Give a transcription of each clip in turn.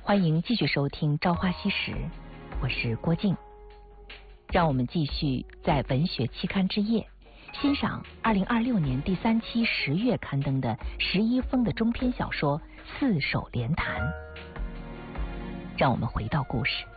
欢迎继续收听《朝花夕拾》，我是郭静。让我们继续在文学期刊之夜欣赏2026年第3期10月刊登的石一峰的中篇小说《四手联弹》。让我们回到故事，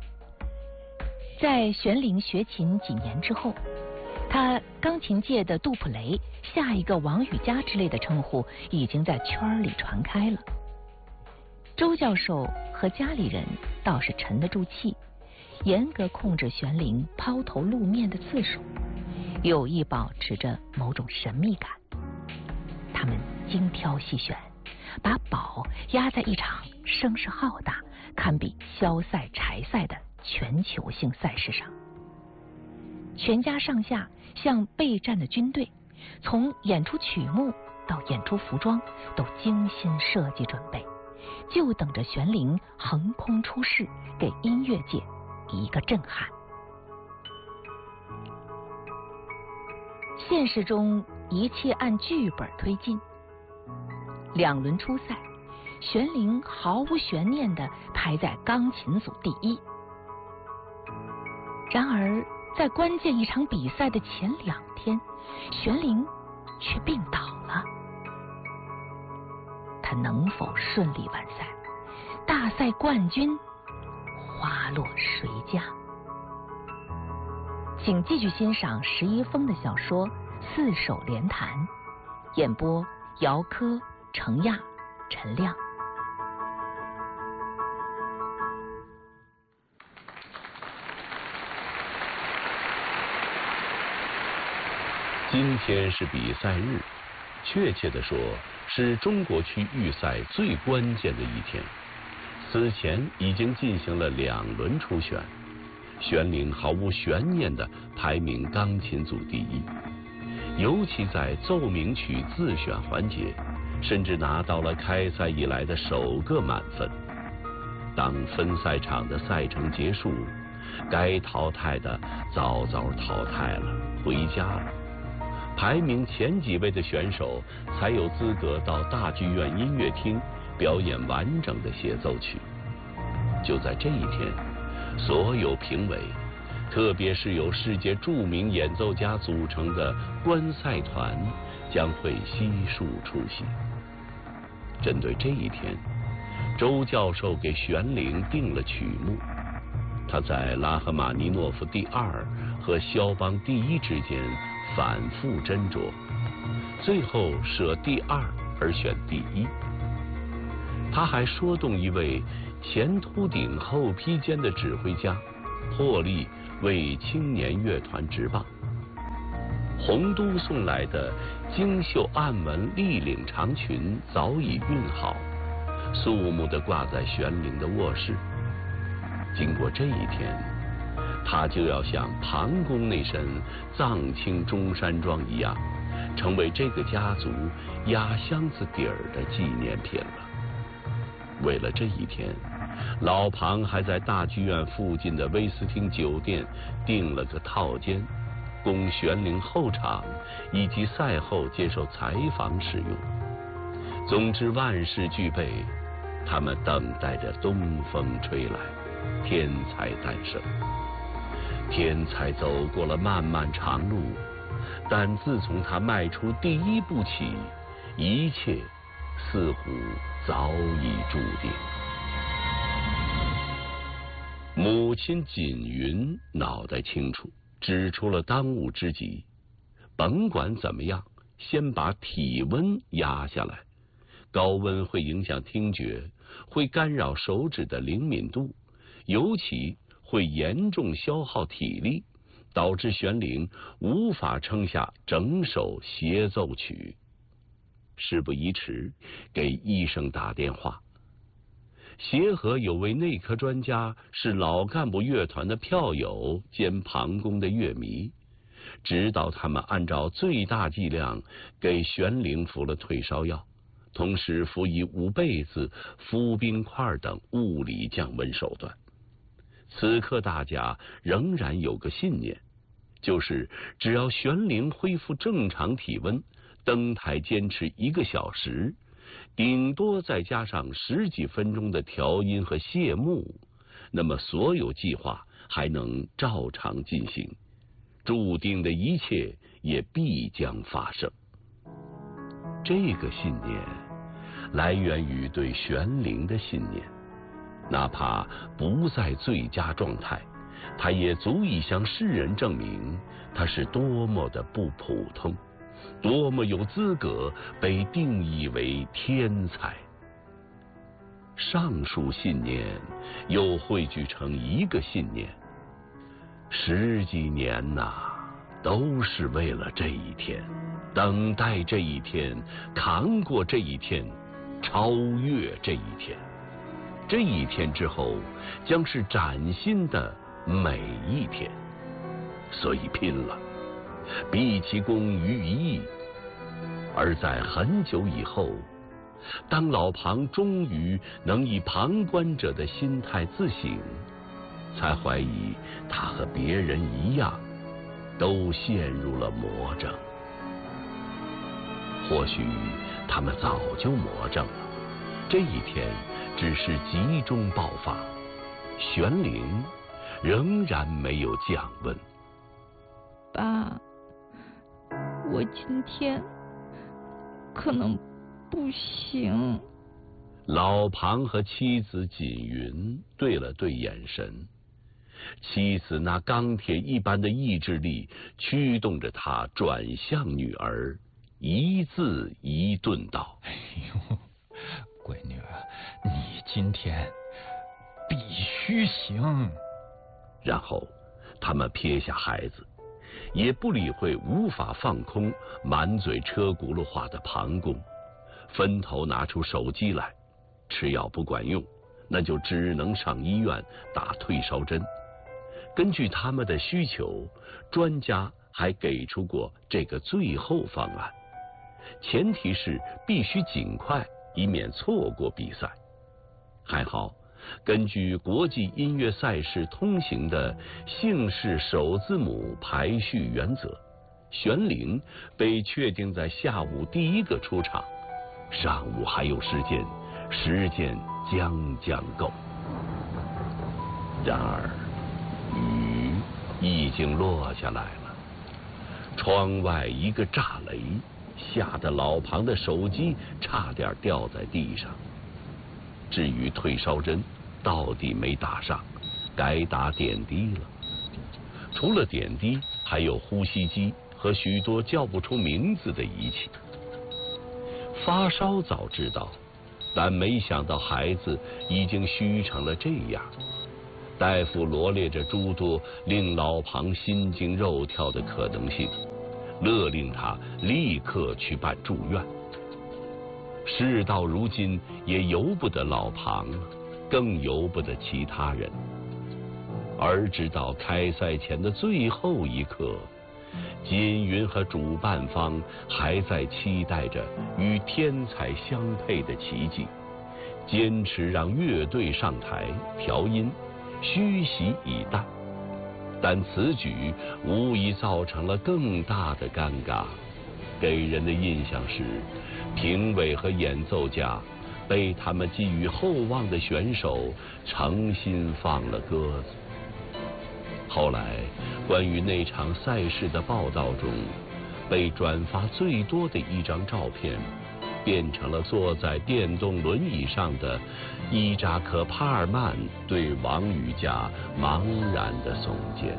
在玄龄学琴几年之后，他钢琴界的杜普雷、下一个王羽佳之类的称呼已经在圈里传开了。周教授和家里人倒是沉得住气，严格控制玄龄抛头露面的次数，有意保持着某种神秘感。他们精挑细选，把宝压在一场声势浩大、堪比萧赛、柴赛的全球性赛事上。全家上下像备战的军队，从演出曲目到演出服装都精心设计准备，就等着玄龄横空出世，给音乐界一个震撼。现实中一切按剧本推进，2轮初赛，玄龄毫无悬念地排在钢琴组第1。然而在关键一场比赛的前2天，玄龄却病倒了。他能否顺利完赛？大赛冠军花落谁家？请继续欣赏石一峰的小说《四手联弹》，演播姚科、程亚、陈亮。 今天是比赛日，确切地说是中国区预赛最关键的一天。此前已经进行了2轮初选，玄龄毫无悬念地排名钢琴组第1，尤其在奏鸣曲自选环节，甚至拿到了开赛以来的首个满分。当分赛场的赛程结束，该淘汰的早早淘汰了，回家了。排名前几位的选手才有资格到大剧院音乐厅表演完整的协奏曲。就在这一天，所有评委，特别是由世界著名演奏家组成的观赛团，将会悉数出席。针对这一天，周教授给玄龄定了曲目。他在拉赫玛尼诺夫第2和肖邦第1之间反复斟酌，最后舍第2而选第1。他还说动一位前秃顶后披肩的指挥家，破例为青年乐团执棒。洪都送来的精绣暗纹立领长裙早已熨好，肃穆地挂在玄龄的卧室。经过这一天，他就要像庞公那身藏青中山装一样，成为这个家族压箱子底儿的纪念品了。为了这一天，老庞还在大剧院附近的威斯汀酒店订了个套间，供玄龄后场以及赛后接受采访使用。总之万事俱备，他们等待着东风吹来，天才诞生。天才走过了漫漫长路，但自从他迈出第1步起，一切似乎早已注定。母亲锦云脑袋清楚，指出了当务之急。甭管怎么样，先把体温压下来。高温会影响听觉，会干扰手指的灵敏度，尤其会严重消耗体力，导致玄龄无法撑下整首协奏曲。事不宜迟，给医生打电话。协和有位内科专家，是老干部乐团的票友兼庞公的乐迷，指导他们按照最大剂量给玄龄服了退烧药，同时辅以捂被子、敷冰块等物理降温手段。此刻大家仍然有个信念，就是只要玄龄恢复正常体温，登台坚持1个小时， 顶多再加上10几分钟的调音和谢幕，那么所有计划还能照常进行，注定的一切也必将发生。这个信念来源于对玄灵的信念，哪怕不在最佳状态，他也足以向世人证明他是多么的不普通，多么有资格被定义为天才。上述信念又汇聚成一个信念，10几年呐，都是为了这一天，等待这一天，扛过这一天，超越这一天。这一天之后将是崭新的每一天，所以拼了，毕其功于一役。而在很久以后，当老庞终于能以旁观者的心态自省，才怀疑他和别人一样，都陷入了魔怔。或许他们早就魔怔了，这一天只是集中爆发，玄灵仍然没有降温。 爸，我今天可能不行。 老庞和妻子锦云对了对眼神，妻子那钢铁一般的意志力驱动着他转向女儿，一字一顿道：“ 哎呦，闺女，你今天必须行。” 然后他们撇下孩子，也不理会无法放空、满嘴车轱辘话的庞公，分头拿出手机来。吃药不管用，那就只能上医院打退烧针。根据他们的需求，专家还给出过这个最后方案，前提是必须尽快，以免错过比赛。还好，根据国际音乐赛事通行的姓氏首字母排序原则，玄灵被确定在下午第一个出场，上午还有时间将够。然而雨已经落下来了，窗外一个炸雷，吓得老庞的手机差点掉在地上。至于退烧针到底没打上，该打点滴了。除了点滴，还有呼吸机和许多叫不出名字的仪器。发烧早知道，但没想到孩子已经虚成了这样。大夫罗列着诸多令老庞心惊肉跳的可能性，勒令他立刻去办住院。事到如今，也由不得老庞，更由不得其他人。而直到开赛前的最后一刻，锦云和主办方还在期待着与天才相配的奇迹，坚持让乐队上台调音，虚席以待。但此举无疑造成了更大的尴尬，给人的印象是评委和演奏家被他们寄予厚望的选手诚心放了鸽子。后来关于那场赛事的报道中，被转发最多的一张照片变成了坐在电动轮椅上的伊扎克·帕尔曼对王羽佳茫然的耸肩。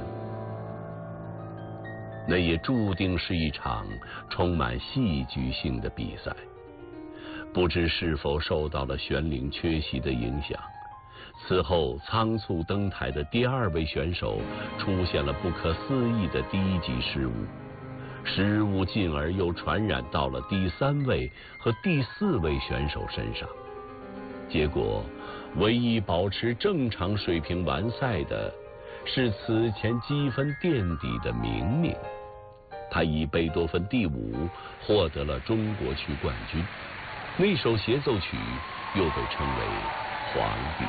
那也注定是一场充满戏剧性的比赛，不知是否受到了玄灵缺席的影响，此后仓促登台的第2位选手出现了不可思议的低级失误进而又传染到了第3位和第4位选手身上。结果唯一保持正常水平完赛的是此前积分垫底的明明，他以贝多芬第5获得了中国区冠军，那首协奏曲又被称为皇帝。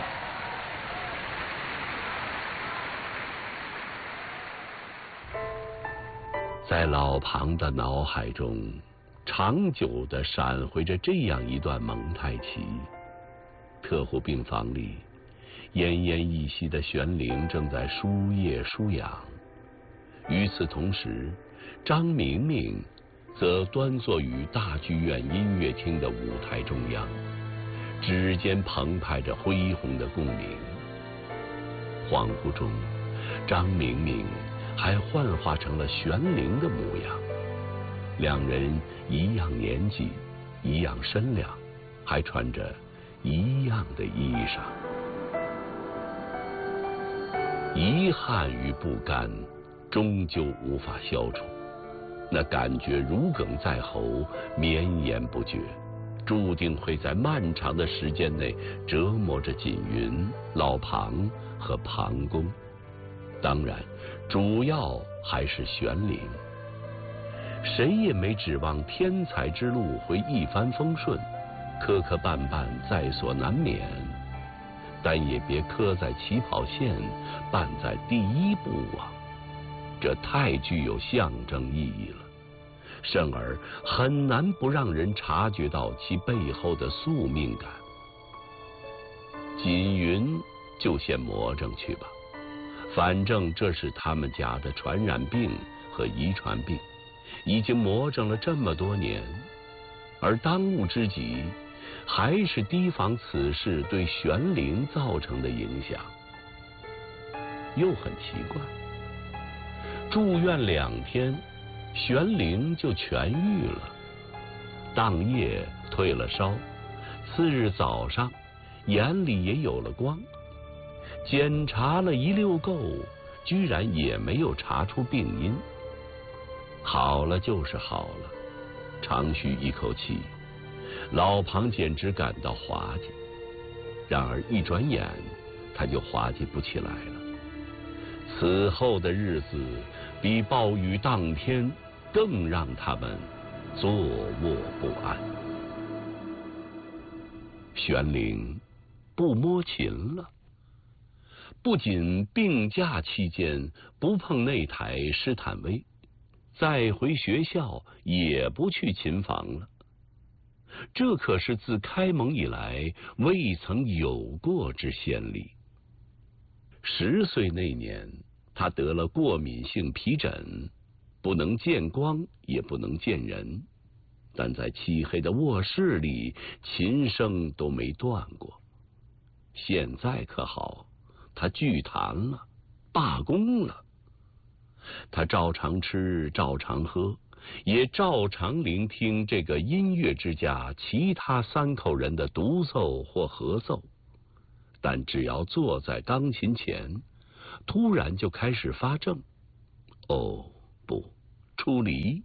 在老庞的脑海中， 长久地闪回着这样一段蒙太奇。特护病房里，奄奄一息的玄灵正在输液输氧。与此同时，张明明则端坐于大剧院音乐厅的舞台中央，指尖澎湃着恢宏的共鸣。恍惚中，张明明还幻化成了玄灵的模样。两人一样年纪，一样身量，还穿着一样的衣裳。遗憾与不甘终究无法消除，那感觉如鲠在喉，绵延不绝，注定会在漫长的时间内折磨着锦云、老庞和庞公。当然，主要还是玄灵。谁也没指望天才之路会一帆风顺，磕磕绊绊在所难免，但也别磕在起跑线，绊在第一步啊！这太具有象征意义了，甚而很难不让人察觉到其背后的宿命感。锦云就先魔怔去吧，反正这是他们家的传染病和遗传病，已经魔怔了这么多年，而当务之急还是提防此事对玄灵造成的影响。又很奇怪，住院2天，玄灵就痊愈了，当夜退了烧，次日早上眼里也有了光，检查了一溜够，居然也没有查出病因。好了就是好了，长吁一口气，老庞简直感到滑稽。然而一转眼，他就滑稽不起来了。此后的日子比暴雨当天更让他们坐卧不安。玄灵不摸琴了，不仅病假期间不碰那台施坦威，再回学校也不去琴房了。这可是自开蒙以来未曾有过之先例。10岁那年，他得了过敏性皮疹，不能见光，也不能见人，但在漆黑的卧室里，琴声都没断过。现在可好，他拒弹了，罢工了。他照常吃，照常喝，也照常聆听这个音乐之家其他3口人的独奏或合奏，但只要坐在钢琴前，突然就开始发怔。哦，不，出离。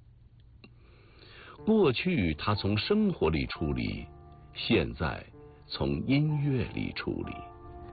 过去他从生活里出离，现在从音乐里出离。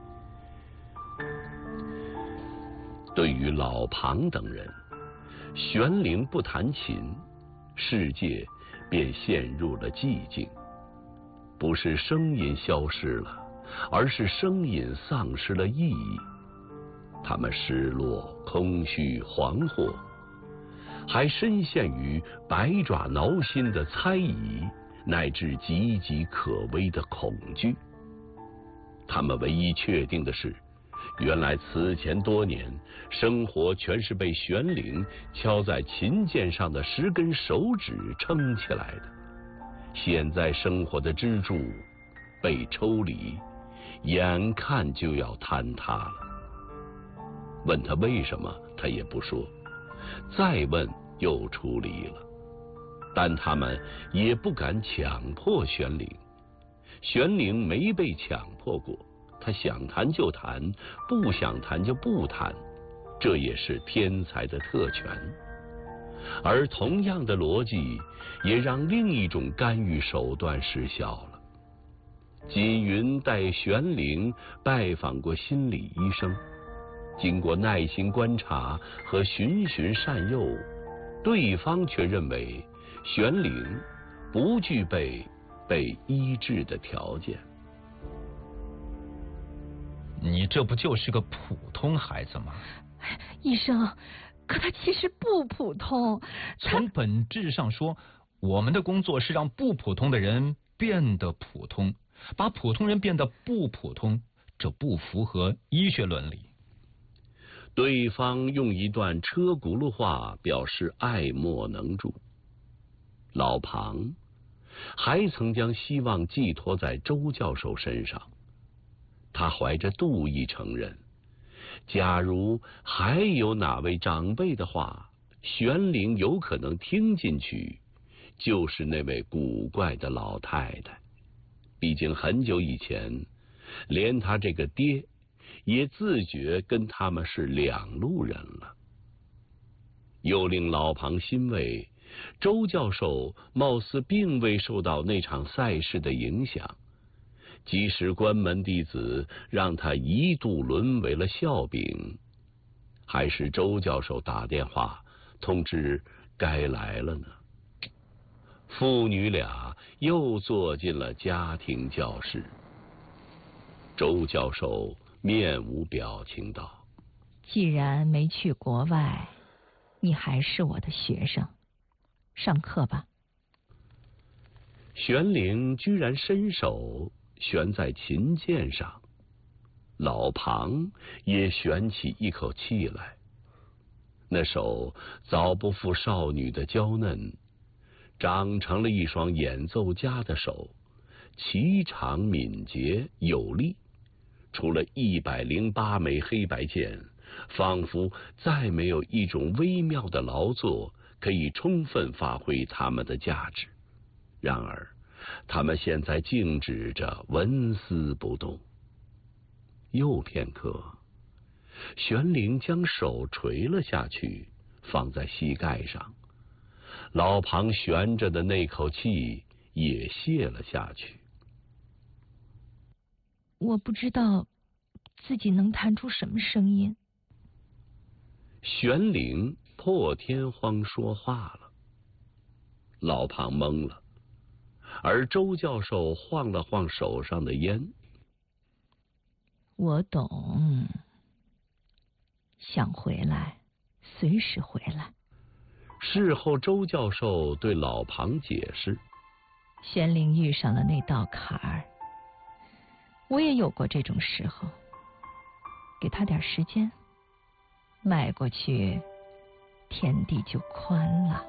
对于老庞等人，玄灵不弹琴，世界便陷入了寂静。不是声音消失了，而是声音丧失了意义。他们失落、空虚、惶惑，还深陷于百爪挠心的猜疑，乃至岌岌可危的恐惧。他们唯一确定的是，原来此前多年，生活全是被玄灵敲在琴键上的10根手指撑起来的。现在生活的支柱被抽离，眼看就要坍塌了。问他为什么，他也不说；再问又出离了。但他们也不敢强迫玄灵，玄灵没被强迫过。他想弹就弹，不想弹就不弹，这也是天才的特权。而同样的逻辑也让另一种干预手段失效了。锦云带玄灵拜访过心理医生，经过耐心观察和循循善诱，对方却认为玄灵不具备被医治的条件。 你这不就是个普通孩子吗？ 医生，可他其实不普通。 从本质上说， 我们的工作是让不普通的人变得普通，把普通人变得不普通，这不符合医学伦理。 对方用一段车轱辘话表示爱莫能助。老庞还曾将希望寄托在周教授身上，他怀着妒意承认，假如还有哪位长辈的话，玄灵有可能听进去，就是那位古怪的老太太。毕竟很久以前，连他这个爹也自觉跟他们是两路人了。又令老庞欣慰，周教授貌似并未受到那场赛事的影响，即使关门弟子让他一度沦为了笑柄，还是周教授打电话通知该来了呢。父女俩又坐进了家庭教室。周教授面无表情道： 既然没去国外，你还是我的学生，上课吧。 玄灵居然伸手悬在琴键上，老庞也悬起一口气来。那手早不复少女的娇嫩，长成了一双演奏家的手，颀长敏捷有力。除了108枚黑白键，仿佛再没有一种微妙的劳作可以充分发挥它们的价值。然而他们现在静止着，纹丝不动。又片刻，玄灵将手垂了下去，放在膝盖上，老庞悬着的那口气也泄了下去。 我不知道自己能弹出什么声音。 玄灵破天荒说话了，老庞懵了，而周教授晃了晃手上的烟。 我懂，想回来随时回来。 事后周教授对老庞解释， 玄灵遇上了那道坎儿，我也有过这种时候，给他点时间，迈过去天地就宽了。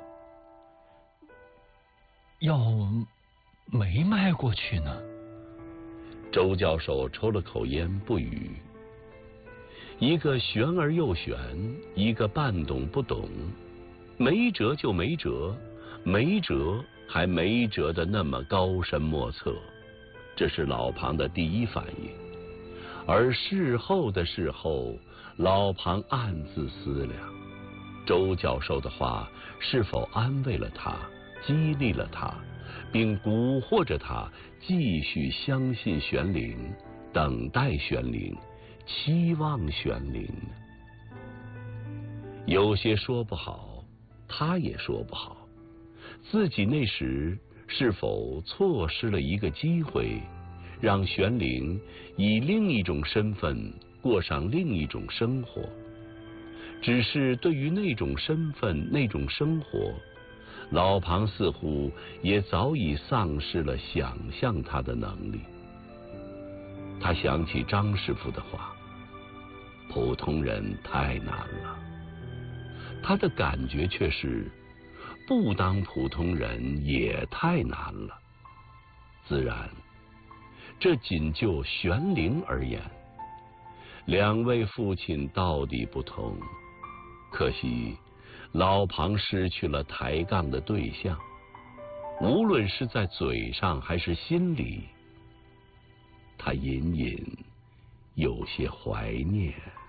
要没迈过去呢？ 周教授抽了口烟不语，一个玄而又玄，一个半懂不懂，没辙就没辙，没辙还没辙的那么高深莫测，这是老庞的第一反应。而事后的事后，老庞暗自思量，周教授的话是否安慰了他，激励了他，并蛊惑着他继续相信玄灵，等待玄灵，期望玄灵呢？有些说不好，他也说不好。自己那时是否错失了一个机会，让玄灵以另一种身份过上另一种生活？只是对于那种身份、那种生活，老庞似乎也早已丧失了想象他的能力。他想起张师傅的话，普通人太难了。他的感觉却是，不当普通人也太难了。自然，这仅就玄灵而言，两位父亲到底不同。可惜老庞失去了抬杠的对象，无论是在嘴上还是心里，他隐隐有些怀念。